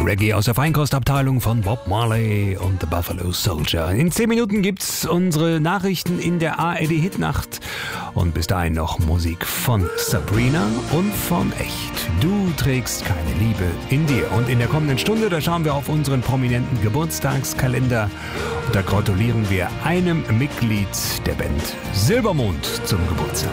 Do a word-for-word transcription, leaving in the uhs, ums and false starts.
Reggae aus der Feinkostabteilung von Bob Marley und The Buffalo Soldier. In zehn Minuten gibt's unsere Nachrichten in der A R D Hitnacht. Und bis dahin noch Musik von Sabrina und von Echt. Du trägst keine Liebe in dir. Und in der kommenden Stunde, da schauen wir auf unseren prominenten Geburtstagskalender. Und da gratulieren wir einem Mitglied der Band Silbermond zum Geburtstag.